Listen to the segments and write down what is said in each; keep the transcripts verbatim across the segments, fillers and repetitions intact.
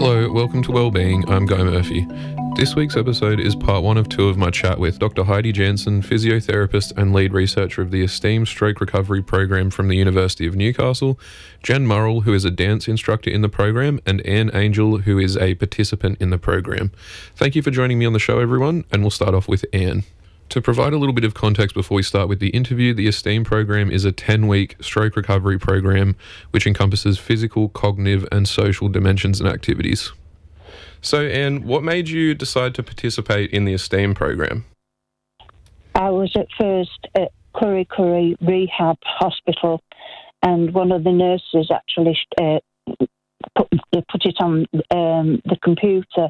Hello, welcome to Wellbeing. I'm Guy Murphy. This week's episode is part one of two of my chat with Doctor Heidi Jansen, physiotherapist and lead researcher of the Esteem Stroke Recovery Program from the University of Newcastle, Jen Murrell, who is a dance instructor in the program, and Anne Angel, who is a participant in the program. Thank you for joining me on the show, everyone, and we'll start off with Anne. To provide a little bit of context before we start with the interview, the Esteem program is a ten-week stroke recovery program which encompasses physical, cognitive and social dimensions and activities. So, Anne, what made you decide to participate in the Esteem program? I was at first at Curry Curry Rehab Hospital, and one of the nurses actually uh, put, put it on um, the computer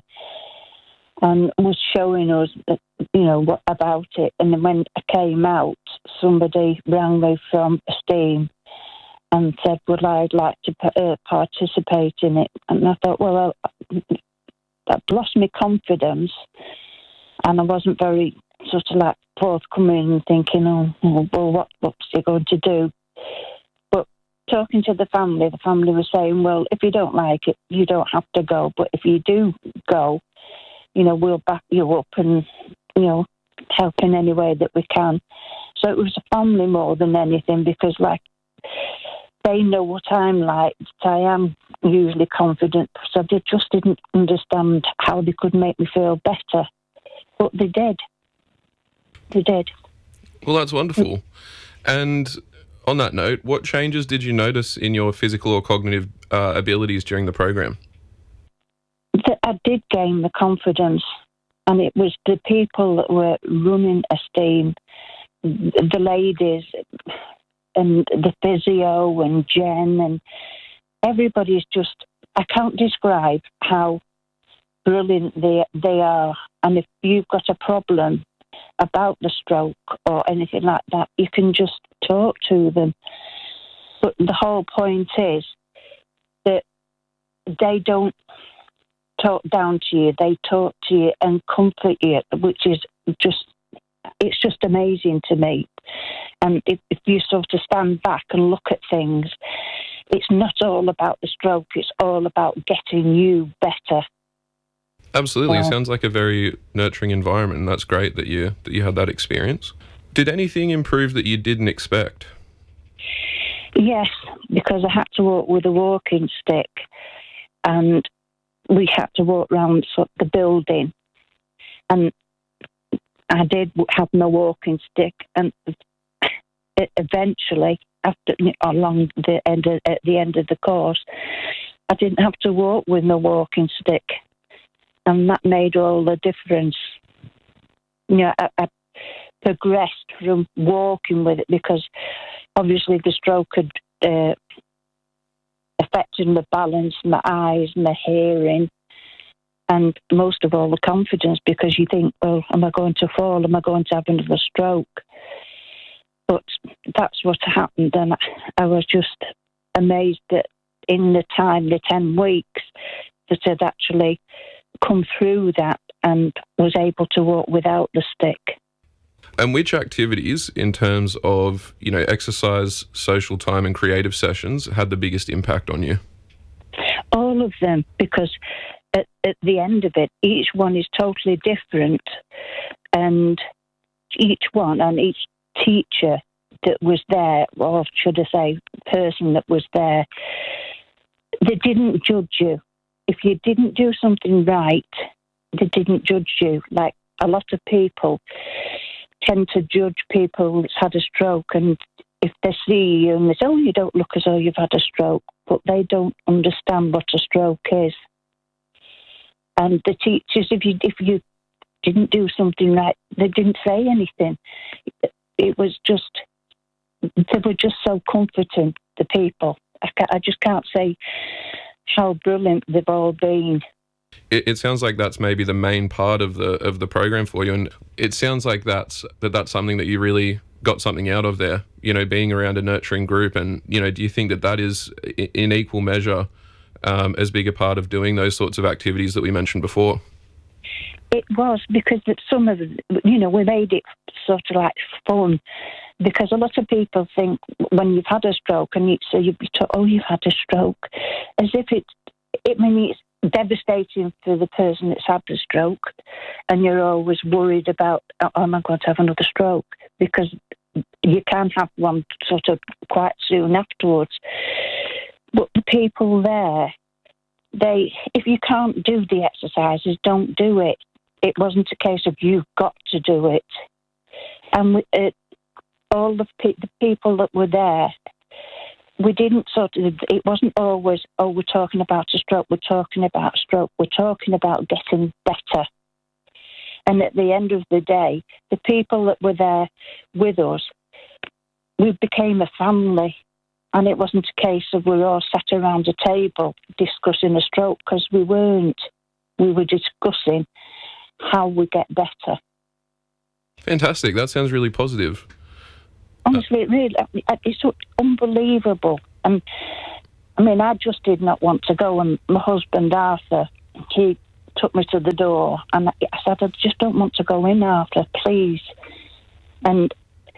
and was showing us, you know, what about it. And then when I came out, somebody rang me from Esteem and said, would I like to uh, participate in it? And I thought, well, I, that lost me confidence, and I wasn't very sort of like forthcoming and thinking, oh, well, what, what's he going to do? But talking to the family, the family was saying, well, if you don't like it, you don't have to go. But if you do go, you know, we'll back you up and, you know, help in any way that we can. So it was a family more than anything, because, like, they know what I'm like. I am usually confident, so they just didn't understand how they could make me feel better. But they did. They did. Well, that's wonderful. And on that note, what changes did you notice in your physical or cognitive uh, abilities during the program? I did gain the confidence, and it was the people that were running Esteem, the ladies and the physio and Jen, and everybody's just, I can't describe how brilliant they, they are. And if you've got a problem about the stroke or anything like that, you can just talk to them. But the whole point is that they don't talk down to you, they talk to you and comfort you, which is just, it's just amazing to me. And if, if you sort of stand back and look at things, it's not all about the stroke, it's all about getting you better. Absolutely. Yeah. It sounds like a very nurturing environment, and that's great that you that you had that experience. Did anything improve that you didn't expect? Yes, because I had to walk with a walking stick, and we had to walk around the building, and I did have my walking stick, and it eventually, after along the end of, at the end of the course, I didn't have to walk with my walking stick, and that made all the difference. You know, I, I progressed from walking with it, because obviously the stroke had uh, affected my balance, my eyes, my hearing, and most of all the confidence, because you think, well, am I going to fall? Am I going to have another stroke? But that's what happened, and I, I was just amazed that in the time, the ten weeks, that I'd actually come through that and was able to walk without the stick. And which activities, in terms of, you know, exercise, social time and creative sessions, had the biggest impact on you? All of them, because at, at the end of it, each one is totally different, and each one and each teacher that was there, or should I say person that was there, they didn't judge you. If you didn't do something right, they didn't judge you. Like a lot of people tend to judge people that's had a stroke, and if they see you and they say, oh, you don't look as though you've had a stroke, but they don't understand what a stroke is. And the teachers, if you if you didn't do something right, they didn't say anything. It was just, they were just so comforting, the people. I, I just can't say how brilliant they've all been. It, it sounds like that's maybe the main part of the of the program for you, and it sounds like that's that that's something that you really got something out of there. You know, being around a nurturing group, and you know, do you think that that is in equal measure um, as big a part of doing those sorts of activities that we mentioned before? It was, because some of the, you know, we made it sort of like fun, because a lot of people think when you've had a stroke and you say, so you'd be told, oh, you've had a stroke, as if it, it means it's devastating for the person that's had the stroke, and you're always worried about, oh, am I going to have another stroke? Because you can have one sort of quite soon afterwards. But the people there, they, if you can't do the exercises, don't do it. It wasn't a case of you've got to do it. And we, uh, all the, pe- the people that were there, we didn't sort of, it wasn't always, oh, we're talking about a stroke, we're talking about a stroke, we're talking about getting better. And at the end of the day, the people that were there with us, we became a family. And it wasn't a case of we all sat around a table discussing a stroke, because we weren't. We were discussing how we get better. Fantastic. That sounds really positive. Honestly, it really, it's unbelievable. And I mean, I just did not want to go. And my husband, Arthur, he took me to the door, and I said, I just don't want to go in, Arthur, please. And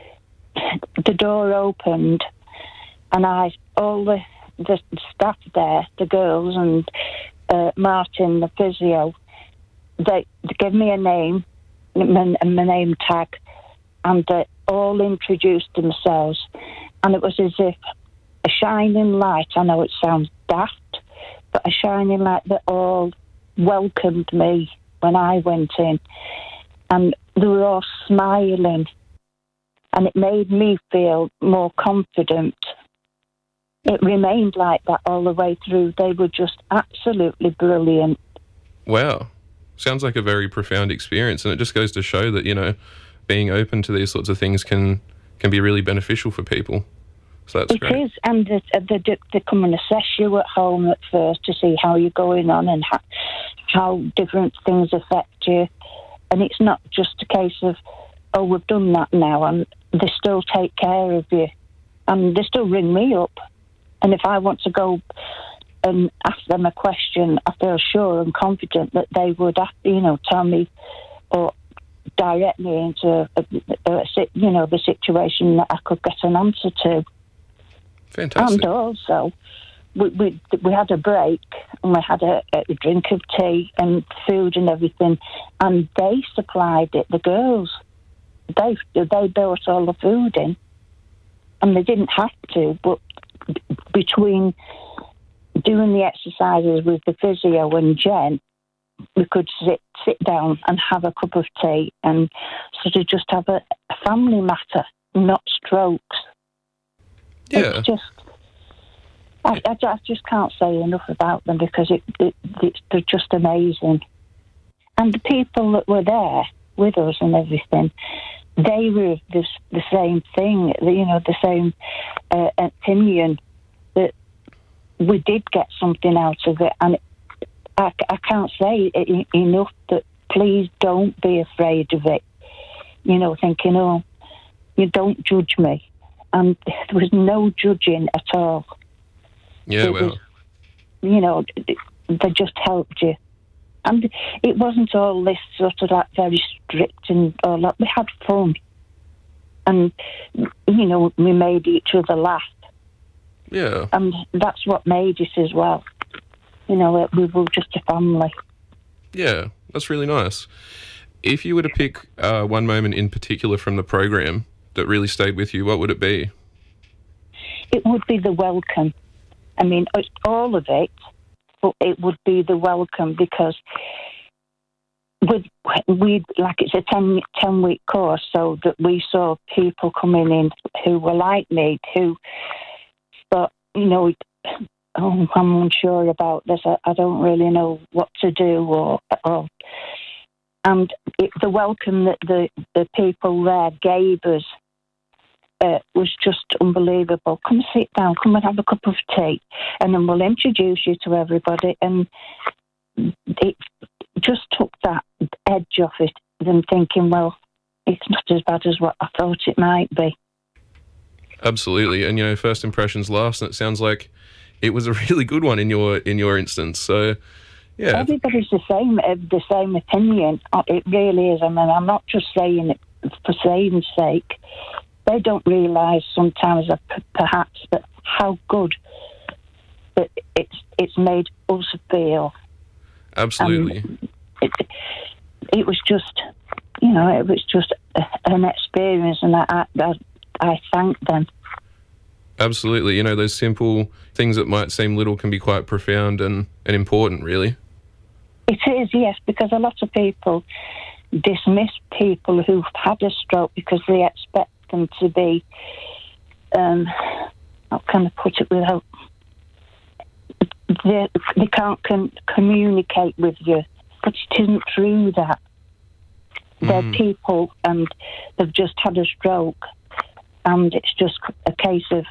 the door opened, and I, all the, the staff there, the girls and uh, Martin, the physio, they, they gave me a name and my name tag, and they all introduced themselves. And it was as if a shining light, I know it sounds daft, but a shining light that all welcomed me when I went in. And they were all smiling, and it made me feel more confident. It remained like that all the way through. They were just absolutely brilliant. Wow. Sounds like a very profound experience, and it just goes to show that, you know, being open to these sorts of things can can be really beneficial for people. So that's it great. It is, and they, they, they come and assess you at home at first to see how you're going on and how, how different things affect you. And it's not just a case of, oh, we've done that now, and they still take care of you. And they still ring me up. And if I want to go and ask them a question, I feel sure and confident that they would, you know, tell me or direct me into, a, a, a, you know, the situation that I could get an answer to. Fantastic. And also, we we, we had a break, and we had a, a drink of tea and food and everything, and they supplied it, the girls. They, they brought all the food in, and they didn't have to, but between doing the exercises with the physio and Jen, we could sit sit down and have a cup of tea and sort of just have a, a family matter, not strokes. Yeah. It's just, I, I, I just can't say enough about them, because it, it, it, they're just amazing. And the people that were there with us and everything, they were the, the same thing, you know, the same uh, opinion, that we did get something out of it. And I, I can't say it enough that please don't be afraid of it. You know, thinking, oh, you don't judge me. And there was no judging at all. Yeah, it well. Was, you know, they just helped you. And it wasn't all this sort of like very strict and all that. We had fun. And, you know, we made each other laugh. Yeah. And that's what made it as well. You know, we were just a family. Yeah, that's really nice. If you were to pick uh, one moment in particular from the program that really stayed with you, what would it be? It would be the welcome. I mean, it's all of it, but it would be the welcome, because with we like it's a ten, ten week course, so that we saw people coming in who were like me, who thought, you know, oh, I'm unsure about this, I, I don't really know what to do, or, or and it, the welcome that the, the people there gave us uh, was just unbelievable. Come sit down, come and have a cup of tea, and then we'll introduce you to everybody. And it just took that edge off it, and thinking, well, it's not as bad as what I thought it might be. Absolutely. And, you know, first impressions last, and it sounds like it was a really good one in your in your instance. So, yeah. Everybody's the same, uh, the same opinion. It really is. I mean, I'm not just saying it for saying's sake. They don't realise sometimes, that p- perhaps, that how good that it's it's made us feel. Absolutely. And it, it was just, you know, it was just a, an experience, and I, I, I thank them. Absolutely. You know, those simple things that might seem little can be quite profound and, and important, really. It is, yes, because a lot of people dismiss people who've had a stroke because they expect them to be, um, how can I put it without, they, they can't com- communicate with you, but it isn't true that. Mm. They're people and they've just had a stroke, and it's just a case of,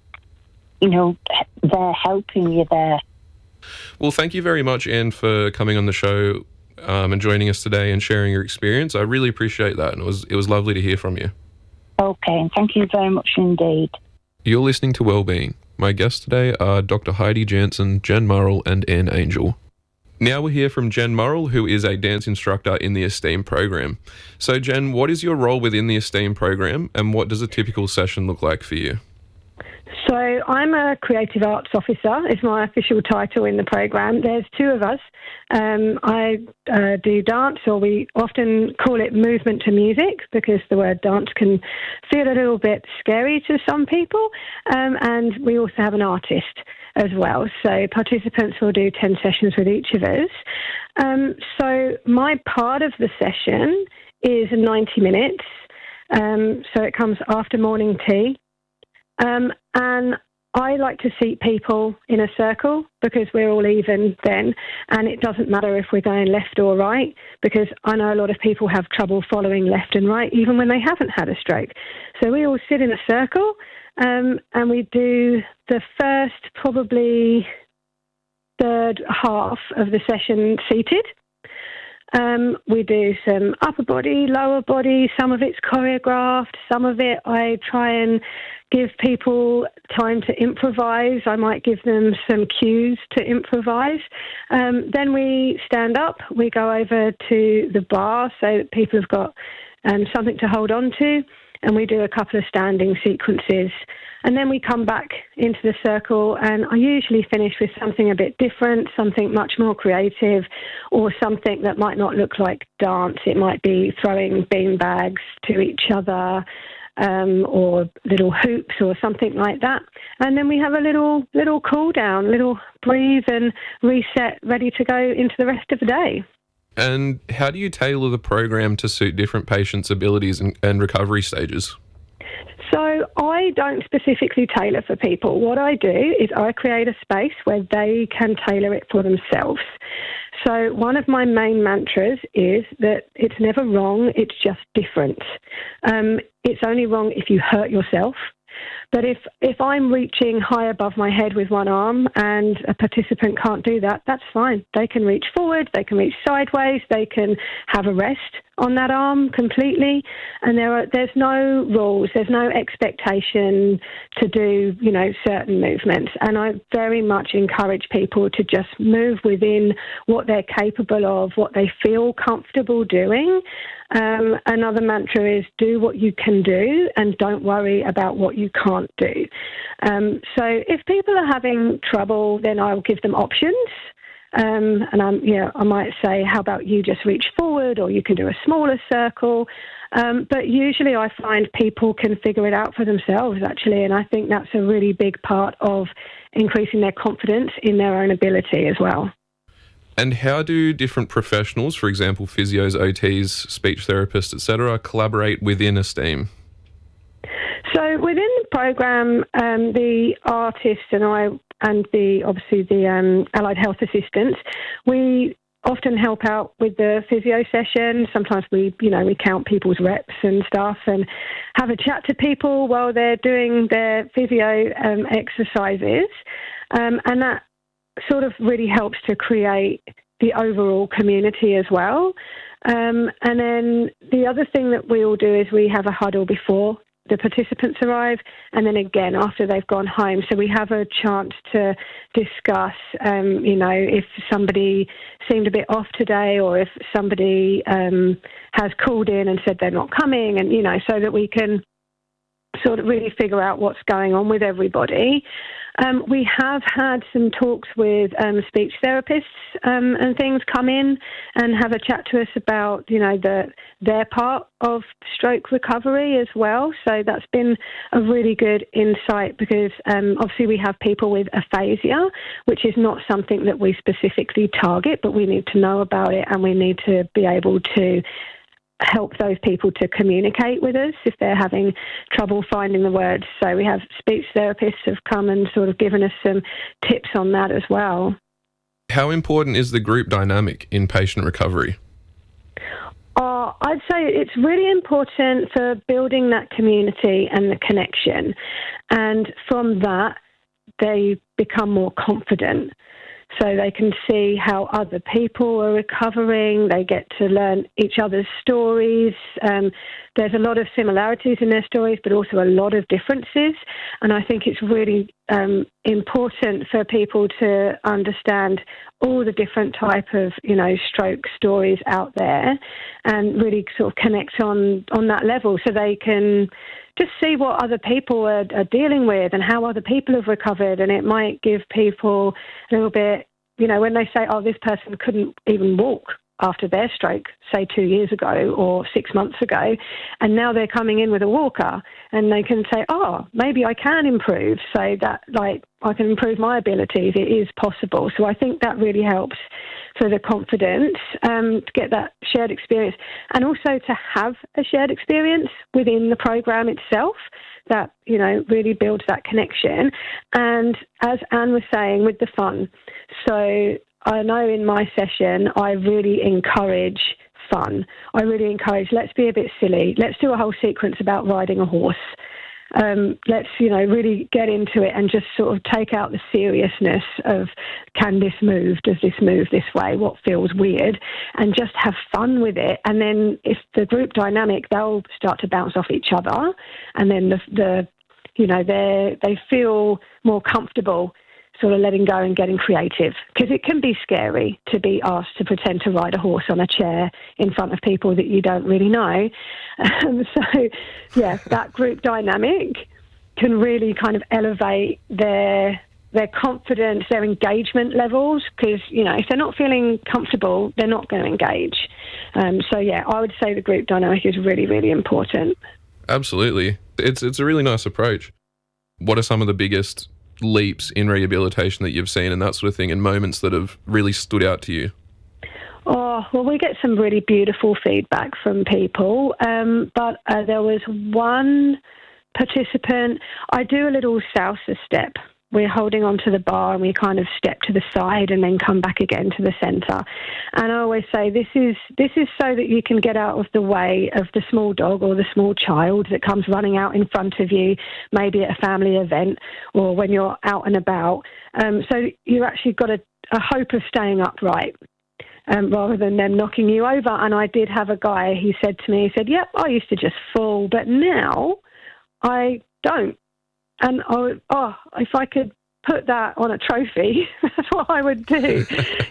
you know, they're helping you there. Well, thank you very much, Anne, for coming on the show um, and joining us today and sharing your experience. I really appreciate that, and it was it was lovely to hear from you. Okay, and thank you very much indeed. You're listening to Wellbeing. My guests today are Doctor Heidi Jansen, Jen Murrell, and Anne Angel. Now we'll hear from Jen Murrell, who is a dance instructor in the ESTEAM program. So, Jen, what is your role within the ESTEAM program, and what does a typical session look like for you? So I'm a creative arts officer, is my official title in the program. There's two of us. Um, I uh, do dance, or we often call it movement to music, because the word dance can feel a little bit scary to some people. Um, and we also have an artist as well. So participants will do ten sessions with each of us. Um, so my part of the session is ninety minutes. Um, so it comes after morning tea. Um, and I like to seat people in a circle, because we're all even then, and it doesn't matter if we're going left or right, because I know a lot of people have trouble following left and right even when they haven't had a stroke. So we all sit in a circle, um, and we do the first probably third half of the session seated. Um, we do some upper body, lower body. Some of it's choreographed. Some of it I try and give people time to improvise. I might give them some cues to improvise. Um, then we stand up. We go over to the bar so that people have got um, something to hold on to. And we do a couple of standing sequences. And then we come back into the circle, and I usually finish with something a bit different, something much more creative, or something that might not look like dance. It might be throwing bean bags to each other, um, or little hoops or something like that. And then we have a little little cool down, little breathe and reset, ready to go into the rest of the day. And how do you tailor the program to suit different patients' abilities and, and recovery stages? So I don't specifically tailor for people. What I do is I create a space where they can tailor it for themselves. So one of my main mantras is that it's never wrong, it's just different. Um, it's only wrong if you hurt yourself. But if, if I'm reaching high above my head with one arm and a participant can't do that, that's fine. They can reach forward, they can reach sideways, they can have a rest on that arm completely. And there are there's no rules, there's no expectation to do, you know, certain movements. And I very much encourage people to just move within what they're capable of, what they feel comfortable doing. Um, another mantra is do what you can do and don't worry about what you can't do. Um, so if people are having trouble, then I'll give them options. Um, and I'm, you know, I might say, how about you just reach forward, or you can do a smaller circle. Um, but usually I find people can figure it out for themselves, actually. And I think that's a really big part of increasing their confidence in their own ability as well. And how do different professionals, for example, physios, O Ts, speech therapists, et cetera, collaborate within ESTEAM? So within the program, um, the artist and I, and the obviously the um, allied health assistants, we often help out with the physio session. Sometimes we, you know, we count people's reps and stuff and have a chat to people while they're doing their physio um, exercises, um, and that sort of really helps to create the overall community as well. Um, and then the other thing that we all do is we have a huddle before the participants arrive, and then again after they've gone home. So we have a chance to discuss, um, you know, if somebody seemed a bit off today, or if somebody um, has called in and said they're not coming, and, you know, so that we can sort of really figure out what's going on with everybody. Um, we have had some talks with um, speech therapists um, and things come in and have a chat to us about, you know, the, their part of stroke recovery as well. So that's been a really good insight because um, obviously we have people with aphasia, which is not something that we specifically target, but we need to know about it and we need to be able to help those people to communicate with us if they're having trouble finding the words. So we have speech therapists have come and sort of given us some tips on that as well. How important is the group dynamic in patient recovery? Uh, I'd say it's really important for building that community and the connection. And from that, they become more confident. So they can see how other people are recovering. They get to learn each other's stories. Um, there's a lot of similarities in their stories, but also a lot of differences. And I think it's really um, important for people to understand all the different type of, you know, stroke stories out there and really sort of connect on, on that level so they can just see what other people are, are dealing with and how other people have recovered. And it might give people a little bit, you know, when they say, oh, this person couldn't even walk after their stroke, say two years ago or six months ago, and now they're coming in with a walker and they can say, oh, maybe I can improve. So that, like, I can improve my abilities. It is possible. So I think that really helps for the confidence um, to get that shared experience and also to have a shared experience within the program itself that, you know, really builds that connection. And as Anne was saying, with the fun. So I know in my session, I really encourage fun. I really encourage, let's be a bit silly. Let's do a whole sequence about riding a horse. Um, let's, you know, really get into it and just sort of take out the seriousness of, can this move? Does this move this way? What feels weird? And just have fun with it. And then if the group dynamic, they'll start to bounce off each other. And then the, the you know, they they feel more comfortable sort of letting go and getting creative, because it can be scary to be asked to pretend to ride a horse on a chair in front of people that you don't really know. Um, so, yeah, that group dynamic can really kind of elevate their their confidence, their engagement levels, because, you know, if they're not feeling comfortable, they're not going to engage. Um, so, yeah, I would say the group dynamic is really, really important. Absolutely. It's, it's a really nice approach. What are some of the biggest leaps in rehabilitation that you've seen and that sort of thing, and moments that have really stood out to you? Oh, well, we get some really beautiful feedback from people, um, but uh, there was one participant, I do a little salsa step. We're holding onto the bar and we kind of step to the side and then come back again to the centre. And I always say this is this is so that you can get out of the way of the small dog or the small child that comes running out in front of you, maybe at a family event or when you're out and about. Um, so you actually got a, a hope of staying upright. Um, rather than them knocking you over. And I did have a guy, he said to me, he said, yep, I used to just fall, but now I don't. And I would, oh, if I could put that on a trophy, that's what I would do.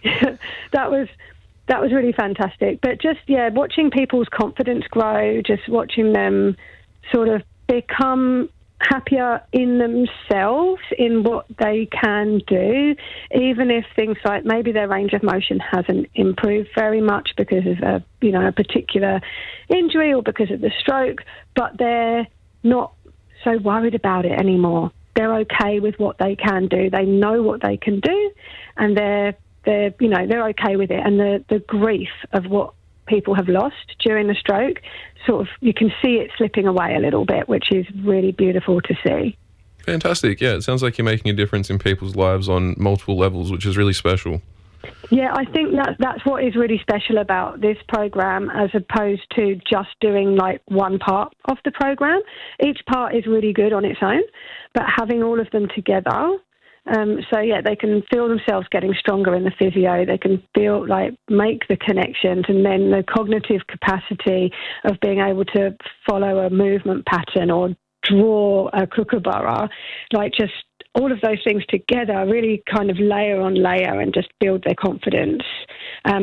that was that was really fantastic. But just, yeah, watching people's confidence grow, just watching them sort of become happier in themselves, in what they can do, even if things like maybe their range of motion hasn't improved very much because of a, you know, a particular injury or because of the stroke, but they're not so worried about it anymore. They're okay with what they can do. They know what they can do, and they're they're you know they're okay with it. And the the grief of what people have lost during the stroke, sort of, you can see it slipping away a little bit, which is really beautiful to see. Fantastic. Yeah, it sounds like you're making a difference in people's lives on multiple levels, which is really special. Yeah, I think that that's what is really special about this program, as opposed to just doing like one part of the program. Each part is really good on its own, but having all of them together, um, so yeah, they can feel themselves getting stronger in the physio. They can feel like make the connections, and then the cognitive capacity of being able to follow a movement pattern or draw a kookaburra, like just all of those things together really kind of layer on layer and just build their confidence. Um,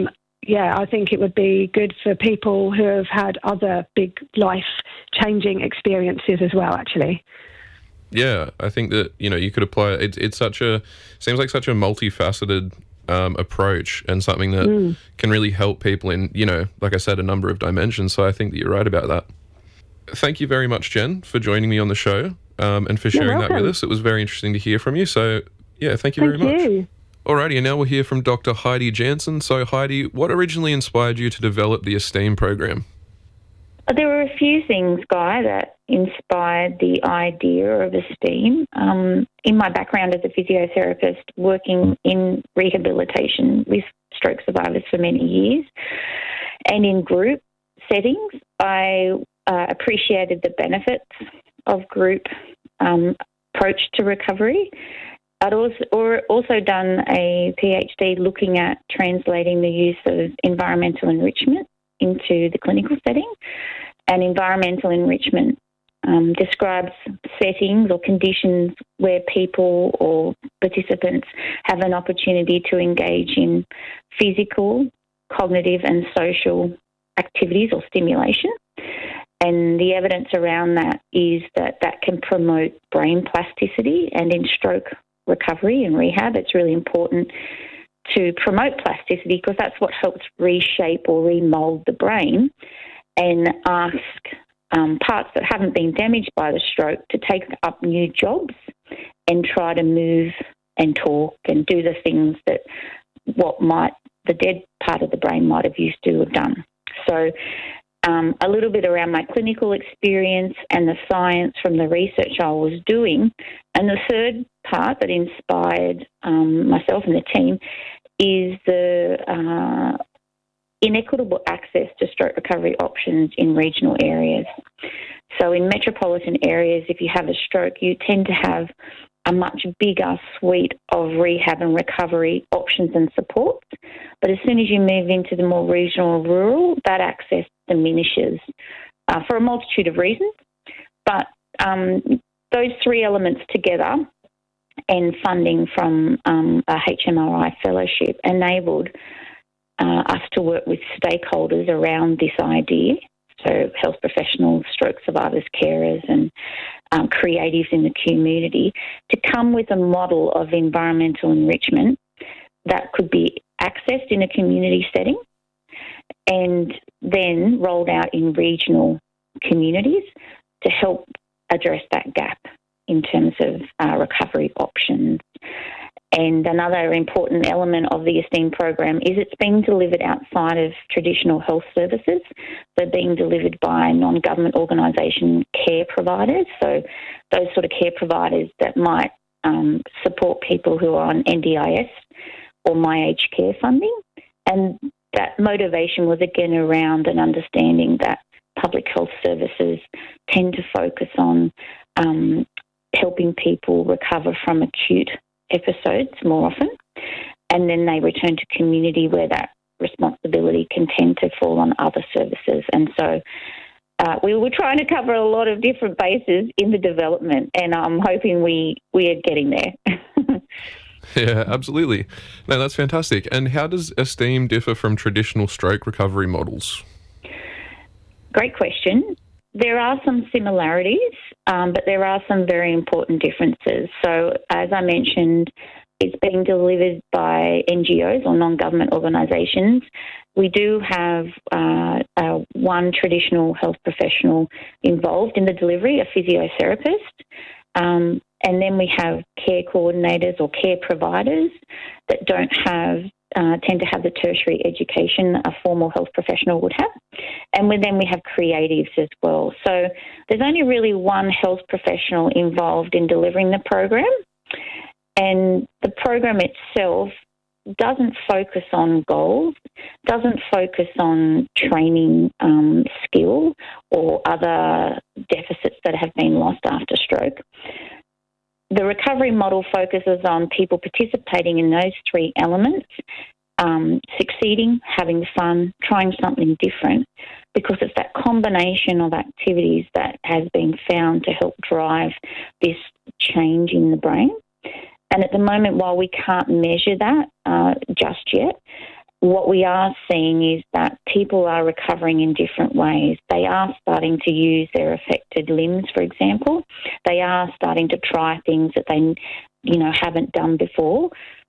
yeah, I think it would be good for people who have had other big life-changing experiences as well, actually. Yeah, I think that, you know, you could apply it. It's, it's such a, seems like such a multifaceted um, approach, and something that mm. can really help people in, you know, like I said, a number of dimensions. So I think that you're right about that. Thank you very much, Jen, for joining me on the show um, and for sharing that with us. It was very interesting to hear from you. So, yeah, thank you thank very much. You. Alrighty, and now we'll hear from Doctor Heidi Jansen. So, Heidi, what originally inspired you to develop the ESTEAM program? There were a few things, Guy, that inspired the idea of ESTEAM. Um, in my background as a physiotherapist, working in rehabilitation with stroke survivors for many years, and in group settings, I uh, appreciated the benefits of group um, approach to recovery. I'd also, or also done a PhD looking at translating the use of environmental enrichment into the clinical setting. And environmental enrichment um, describes settings or conditions where people or participants have an opportunity to engage in physical, cognitive and social activities or stimulation. And the evidence around that is that that can promote brain plasticity, and in stroke recovery and rehab, it's really important to promote plasticity because that's what helps reshape or remould the brain and ask um, parts that haven't been damaged by the stroke to take up new jobs and try to move and talk and do the things that what might the dead part of the brain might have used to have done. So um, a little bit around my clinical experience and the science from the research I was doing. And the third part that inspired um, myself and the team is the uh, inequitable access to stroke recovery options in regional areas. So in metropolitan areas, if you have a stroke, you tend to have a much bigger suite of rehab and recovery options and supports. But as soon as you move into the more regional or rural, that access diminishes uh, for a multitude of reasons. But um, those three elements together and funding from um, a H M R I fellowship enabled uh, us to work with stakeholders around this idea. So health professionals, stroke survivors, carers and um, creatives in the community to come with a model of environmental enrichment that could be accessed in a community setting and then rolled out in regional communities to help address that gap in terms of uh, recovery options. And another important element of the ESTEAM program is it's being delivered outside of traditional health services. They're being delivered by non-government organisation care providers, so those sort of care providers that might um, support people who are on N D I S or My Aged Care funding. And that motivation was again around an understanding that public health services tend to focus on um, helping people recover from acute episodes more often, and then they return to community where that responsibility can tend to fall on other services. And so uh, we were trying to cover a lot of different bases in the development, and I'm hoping we, we are getting there. Yeah, absolutely. No, that's fantastic. And how does ESTEAM differ from traditional stroke recovery models? Great question. There are some similarities, um, but there are some very important differences. So, as I mentioned, it's being delivered by N G Os or non-government organisations. We do have uh, uh, one traditional health professional involved in the delivery, a physiotherapist, um, and then we have care coordinators or care providers that don't have Uh, tend to have the tertiary education a formal health professional would have. And then we have creatives as well. So there's only really one health professional involved in delivering the program. And the program itself doesn't focus on goals, doesn't focus on training um, skill or other deficits that have been lost after stroke. The recovery model focuses on people participating in those three elements, um, succeeding, having fun, trying something different, because it's that combination of activities that has been found to help drive this change in the brain. And at the moment, while we can't measure that uh, just yet, what we are seeing is that people are recovering in different ways. They are starting to use their affected limbs, for example. They are starting to try things that they, you know, haven't done before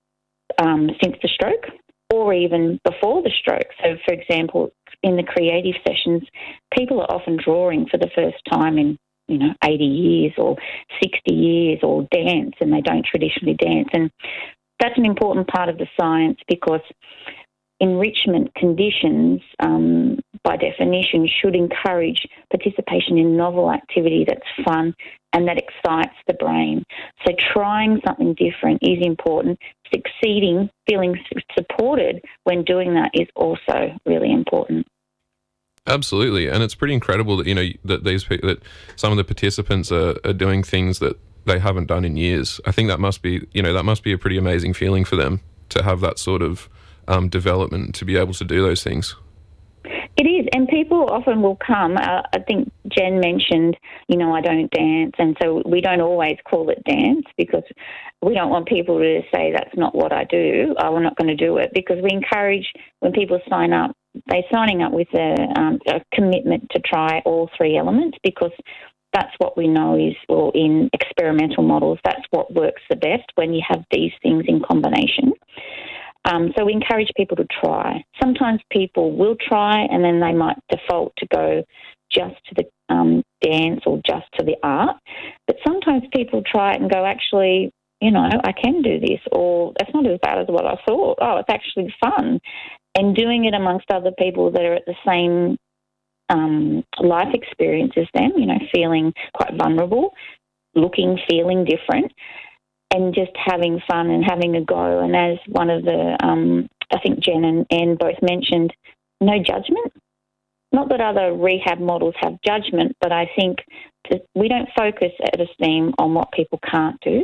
um, since the stroke, or even before the stroke. So, for example, in the creative sessions, people are often drawing for the first time in, you know, eighty years or sixty years, or dance, and they don't traditionally dance. And that's an important part of the science, because enrichment conditions, um, by definition, should encourage participation in novel activity that's fun and that excites the brain. So trying something different is important. Succeeding, feeling supported when doing that is also really important. Absolutely, and it's pretty incredible that, you know, that these people, that some of the participants are, are doing things that they haven't done in years. I think that must be, you know, that must be a pretty amazing feeling for them to have that sort of um, development, to be able to do those things. It is, and people often will come. Uh, I think Jen mentioned, you know, I don't dance, and so we don't always call it dance, because we don't want people to say that's not what I do. Oh, we're not going to do it, because we encourage, when people sign up, they're signing up with a, um, a commitment to try all three elements, because that's what we know is, well, in experimental models, that's what works the best when you have these things in combination. Um, so we encourage people to try. Sometimes people will try and then they might default to go just to the um, dance or just to the art. But sometimes people try it and go, actually, you know, I can do this, or that's not as bad as what I thought. Oh, it's actually fun. And doing it amongst other people that are at the same um, life experience as them, you know, feeling quite vulnerable, looking, feeling different, and just having fun and having a go. And as one of the, um, I think Jen and Anne both mentioned, no judgment. Not that other rehab models have judgment, but I think that we don't focus at Esteem on what people can't do.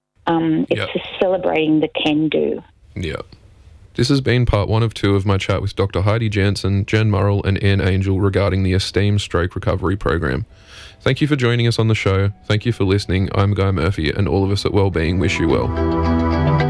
Um, it's yep. just celebrating the can do. Yeah. This has been part one of two of my chat with Doctor Heidi Jansen, Jen Murrell and Anne Angel regarding the Esteem Stroke Recovery Program. Thank you for joining us on the show. Thank you for listening. I'm Guy Murphy, and all of us at Wellbeing wish you well.